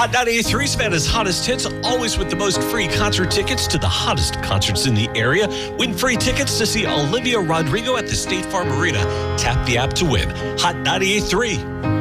Hot 98.3 Savannah's hottest hits, always with the most free concert tickets to the hottest concerts in the area. Win free tickets to see Olivia Rodrigo at the State Farm Arena. Tap the app to win. Hot 98.3.